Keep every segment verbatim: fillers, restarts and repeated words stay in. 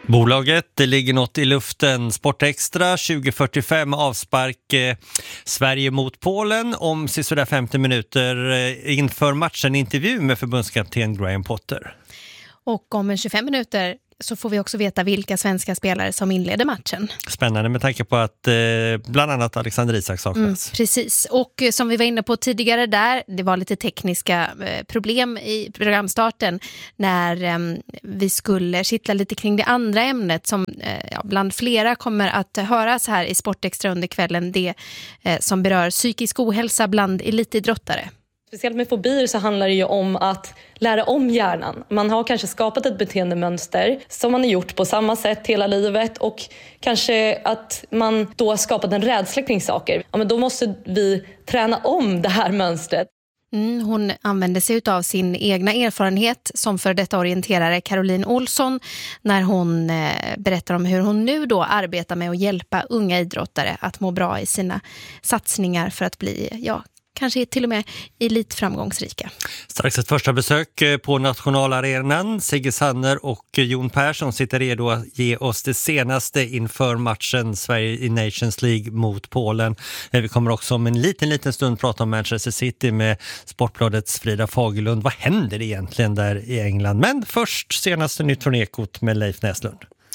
Bolaget, det ligger något i luften. Sportextra tjugo fyrtiofem avspark eh, Sverige mot Polen om sådär femtio minuter eh, inför matchen, intervju med förbundskapten Graham Potter. Och om en tjugofem minuter så får vi också veta vilka svenska spelare som inleder matchen. Spännande med tanke på att eh, bland annat Alexander Isak saknas. Mm, precis. Och eh, som vi var inne på tidigare där, det var lite tekniska eh, problem i programstarten när eh, vi skulle kittla lite kring det andra ämnet som eh, ja, bland flera kommer att höras här i Sportextra under kvällen. Det eh, som berör psykisk ohälsa bland elitidrottare. Speciellt med fobier så handlar det ju om att lära om hjärnan. Man har kanske skapat ett beteendemönster som man har gjort på samma sätt hela livet och kanske att man då har skapat en rädsla kring saker. Ja, men då måste vi träna om det här mönstret. Mm, hon använde sig av sin egna erfarenhet som för detta orienterare Caroline Olsson när hon eh, berättar om hur hon nu då arbetar med att hjälpa unga idrottare att må bra i sina satsningar för att bli, ja, kanske till och med elitframgångsrika. Strax ett första besök på nationalarenan. Sigge Sanner och Jon Persson sitter redo att ge oss det senaste inför matchen Sverige i Nations League mot Polen. Vi kommer också om en liten, liten stund prata om Manchester City med Sportbladets Frida Fagerlund. Vad händer egentligen där i England? Men först senaste nytt från Ekot med Leif Näslund.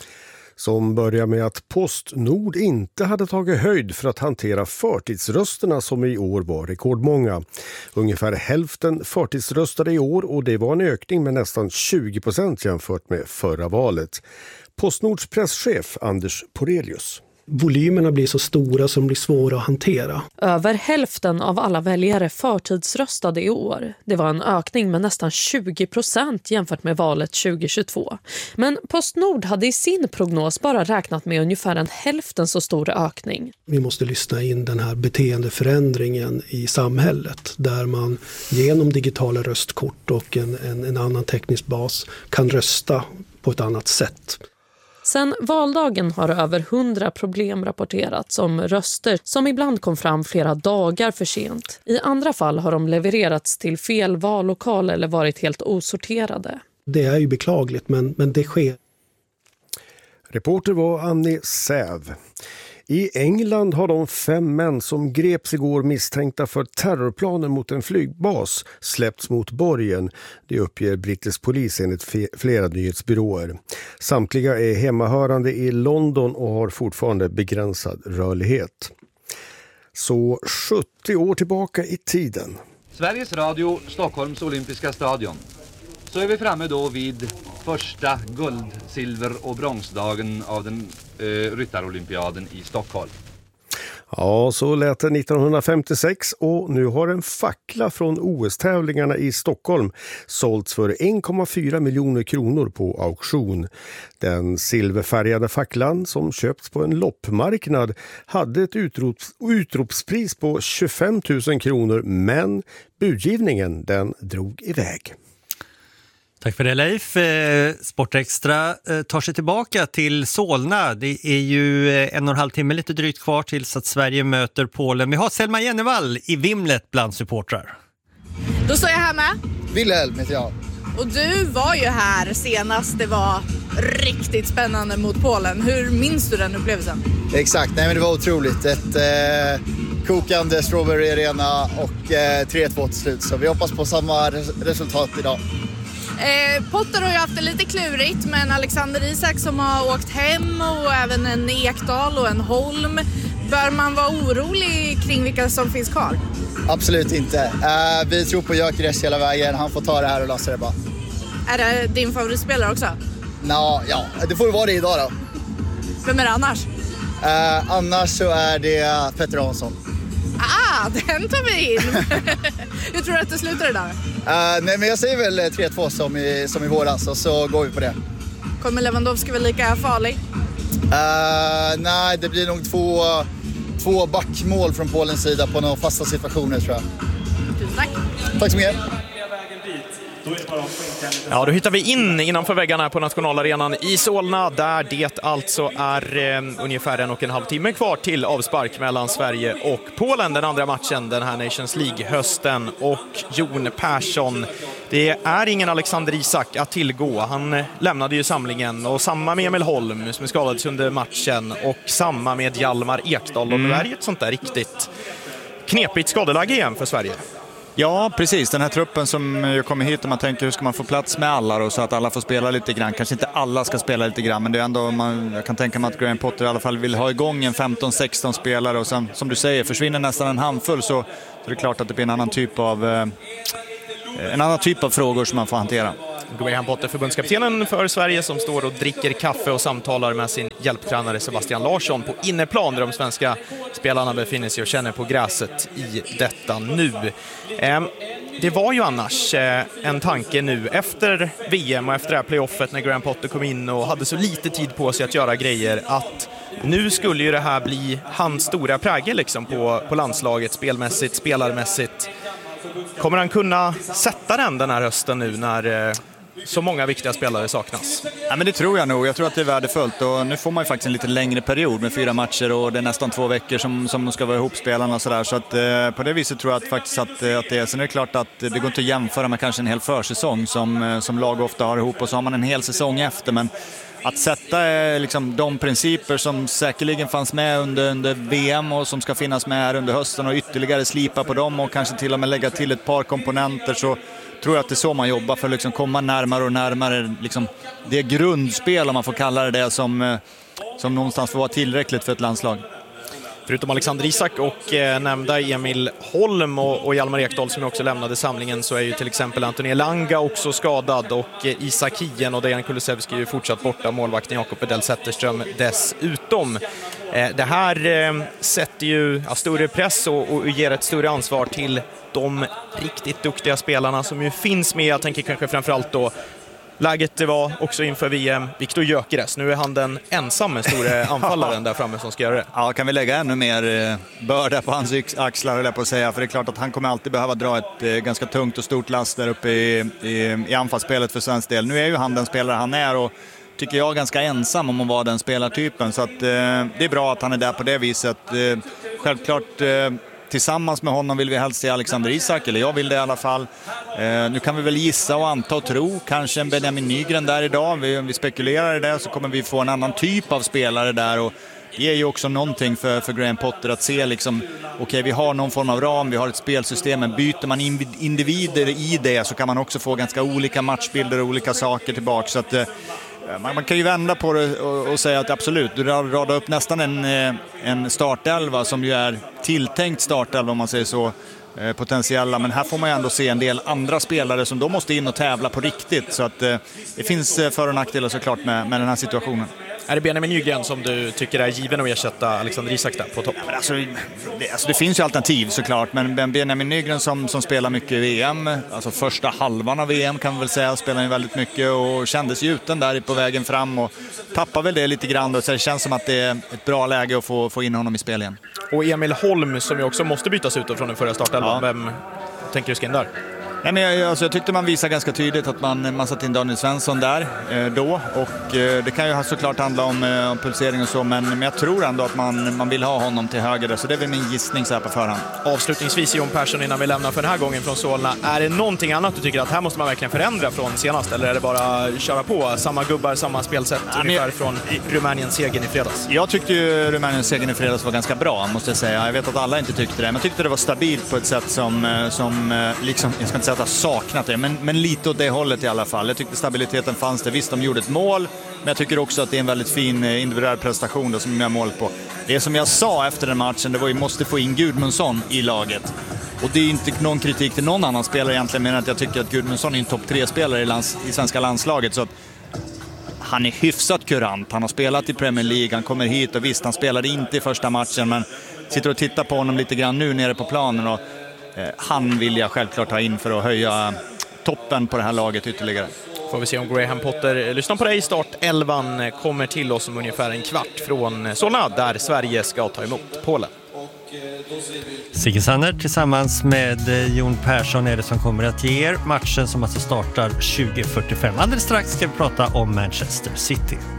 Som börjar med att Postnord inte hade tagit höjd för att hantera förtidsrösterna som i år var rekordmånga. Ungefär hälften förtidsröstade i år och det var en ökning med nästan tjugo procent jämfört med förra valet. Postnords presschef Anders Porelius. Volymerna blir så stora som blir svåra att hantera. Över hälften av alla väljare förtidsröstade i år. Det var en ökning med nästan tjugo procent jämfört med valet tjugohundratjugotvå. Men Postnord hade i sin prognos bara räknat med ungefär en hälften så stor ökning. Vi måste lyssna in den här beteendeförändringen i samhället där man genom digitala röstkort och en, en, en annan teknisk bas kan rösta på ett annat sätt. Sen valdagen har över hundra problem rapporterats om röster som ibland kom fram flera dagar för sent. I andra fall har de levererats till fel vallokal eller varit helt osorterade. Det är ju beklagligt, men, men det sker. Reporter var Annie Säv. I England har de fem män som greps igår misstänkta för terrorplaner mot en flygbas släppts mot borgen. Det uppger brittisk polis enligt flera nyhetsbyråer. Samtliga är hemmahörande i London och har fortfarande begränsad rörlighet. Så sjuttio år tillbaka i tiden. Sveriges Radio, Stockholms olympiska stadion. Så är vi framme då vid första guld-, silver- och bronsdagen av den eh, ryttarolympiaden i Stockholm. Ja, så lät det nittonhundrafemtiosex och nu har en fackla från O S-tävlingarna i Stockholm sålts för en komma fyra miljoner kronor på auktion. Den silverfärgade facklan som köpts på en loppmarknad hade ett utrops, utropspris på tjugofem tusen kronor, men budgivningen den drog iväg. Tack för det, Leif. Sportextra tar sig tillbaka till Solna. Det är ju en och en halv timme lite drygt kvar tills att Sverige möter Polen. Vi har Selma Jennevall i vimlet bland supportrar. Då står jag här med. Wilhelm heter jag. Och du var ju här senast det var riktigt spännande mot Polen. Hur minns du den upplevelsen? Exakt, nej men det var otroligt. Ett eh, kokande Strawberry Arena och eh, tre två till slut. Så vi hoppas på samma res- resultat idag. Eh, Potter har ju haft det lite klurigt, men Alexander Isak som har åkt hem och även en Ekdal och en Holm. Bör man vara orolig kring vilka som finns kvar? Absolut inte. Eh, vi tror på Gyökeres hela vägen. Han får ta det här och lösa det bara. Är det din favoritspelare också? Nå, ja, det får vara det idag då. Vem är det annars? Eh, annars så är det Petter Hansson. Ah, den tar vi in. Hur tror du att det slutar idag? Uh, nej, men jag säger väl tre två som i, som i våras och så går vi på det. Kommer Lewandowski väl lika farlig? Uh, nej, det blir nog två, två backmål från Polens sida på några fasta situationer tror jag. Tusen tack. Tack så mycket. Ja, då hittar vi in innanför väggarna på nationalarenan i Solna, där det alltså är eh, ungefär en och en halv timme kvar till avspark mellan Sverige och Polen, den andra matchen den här Nations League-hösten. Och Jon Persson, det är ingen Alexander Isak att tillgå. Han lämnade ju samlingen, och samma med Emil Holm som skadades under matchen, och samma med Hjalmar Ekdal. Och det är ett sånt där riktigt knepigt skadeläge igen för Sverige. Ja, precis. Den här truppen som kommer hit, och man tänker hur ska man få plats med alla då, så att alla får spela lite grann. Kanske inte alla ska spela lite grann, men det är ändå, man, jag kan tänka mig att Graham Potter i alla fall vill ha igång en femton sexton spelare, och sen, som du säger, försvinner nästan en handfull, så, så är det klart att det blir en annan typ av eh, en annan typ av frågor som man får hantera. Graham Potter, förbundskaptenen för Sverige, som står och dricker kaffe och samtalar med sin hjälptränare Sebastian Larsson på inneplan, där de svenska spelarna befinner sig och känner på gräset i detta nu. Eh, det var ju annars eh, en tanke nu efter V M och efter det här playoffet, när Graham Potter kom in och hade så lite tid på sig att göra grejer, att nu skulle ju det här bli hans stora prägel liksom på, på landslaget, spelmässigt, spelarmässigt. Kommer han kunna sätta den den här hösten nu när eh, så många viktiga spelare saknas? Ja, men det tror jag nog. Jag tror att det är värdefullt, och nu får man ju faktiskt en lite längre period med fyra matcher, och det är nästan två veckor som, som ska vara ihop spelarna och sådär. Så att eh, på det viset tror jag att faktiskt att, att det är. Sen är det klart att det går inte att jämföra med kanske en hel försäsong som, som lag ofta har ihop, och så har man en hel säsong efter, men att sätta eh, liksom, de principer som säkerligen fanns med under, under V M och som ska finnas med här under hösten, och ytterligare slipa på dem och kanske till och med lägga till ett par komponenter, så tror jag att det är så man jobbar för att liksom komma närmare och närmare liksom, det grundspel, om man får kalla det det, som, som någonstans får vara tillräckligt för ett landslag. Förutom Alexander Isak och eh, nämnda Emil Holm och, och Hjalmar Ekdal som också lämnade samlingen, så är ju till exempel Antoni Elanga också skadad, och eh, Isak Hien och Dejan Kulusevski är ju fortsatt borta, målvakten Jakob Edell Zetterström dessutom. Eh, det här eh, sätter ju ja, större press och, och ger ett större ansvar till de riktigt duktiga spelarna som ju finns med. Jag tänker kanske framförallt då läget det var också inför V M, Viktor Gyökeres. Nu är han den ensamma stora anfallaren där framme som ska göra det. Ja, kan vi lägga ännu mer börda på hans axlar, eller på att säga, för det är klart att han kommer alltid behöva dra ett eh, ganska tungt och stort last där uppe i, i, i anfallsspelet för svensk del. Nu är ju han den spelare han är, och tycker jag ganska ensam om att vara den spelartypen, så att eh, det är bra att han är där på det viset. Eh, självklart eh, tillsammans med honom vill vi helst se Alexander Isak, eller jag vill det i alla fall. Eh, nu kan vi väl gissa och anta och tro, kanske en Benjamin Nygren där idag. Vi, om vi spekulerar i det, så kommer vi få en annan typ av spelare där, och det är ju också någonting för, för Graham Potter att se liksom, okej, okay, vi har någon form av ram, vi har ett spelsystem, men byter man individer i det, så kan man också få ganska olika matchbilder och olika saker tillbaka. Så att eh, Man, man kan ju vända på det och, och säga att absolut, du radar upp nästan en, en startelva som ju är tilltänkt startelva, om man säger så, eh, potentiella. Men här får man ju ändå se en del andra spelare som då måste in och tävla på riktigt. Så att eh, det finns för- och nackdelar såklart med, med den här situationen. Är det Benjamin Nygren som du tycker är given att ersätta Alexander Isak där på topp? Alltså det, alltså det finns ju alternativ såklart, men Benjamin Nygren som, som spelar mycket i V M, alltså första halvan av V M kan man väl säga, spelar ju väldigt mycket och kändes ju utan där på vägen fram och tappar väl det lite grann då, så det känns som att det är ett bra läge att få, få in honom i spel igen. Och Emil Holm som ju också måste bytas ut från den förra startelvan, ja. Vem tänker du ska in där? Nej, men jag, alltså, jag tyckte man visade ganska tydligt att man, man satt in Daniel Svensson där eh, då, och eh, det kan ju såklart handla om, eh, om pulsering och så, men, men jag tror ändå att man, man vill ha honom till höger där, så det är väl min gissning så här på förhand. Avslutningsvis Jon Persson, innan vi lämnar för den här gången från Solna, är det någonting annat du tycker att här måste man verkligen förändra från senast, eller är det bara köra på, samma gubbar, samma spelsätt, ja, ungefär jag, från Rumäniens segern i fredags? Jag tyckte ju Rumäniens segern i fredags var ganska bra, måste jag säga. Jag vet att alla inte tyckte det, men jag tyckte det var stabilt på ett sätt som, som liksom, jag ska inte säga att jag saknat det, men, men lite åt det hållet i alla fall. Jag tyckte stabiliteten fanns det. Visst, de gjorde ett mål, men jag tycker också att det är en väldigt fin individuell prestation då, som de gör mål på. Det som jag sa efter den matchen, det var ju måste få in Gudmundsson i laget. Och det är inte någon kritik till någon annan spelare egentligen, men att jag tycker att Gudmundsson är en topp tre-spelare i, lands, i svenska landslaget, så att han är hyfsat kurant. Han har spelat i Premier League, han kommer hit, och visst, han spelade inte i första matchen, men sitter och tittar på honom lite grann nu nere på planen, och eh, han vill jag självklart ha in för att höja toppen på det här laget ytterligare. Får vi se om Graham Potter lyssnar på dig. Startelvan kommer till oss om ungefär en kvart från Solna, där Sverige ska ta emot Polen. Sigge Sanner tillsammans med Jon Persson är det som kommer att ge er matchen som alltså startar tjugo fyrtiofem. Alldeles strax ska vi prata om Manchester City.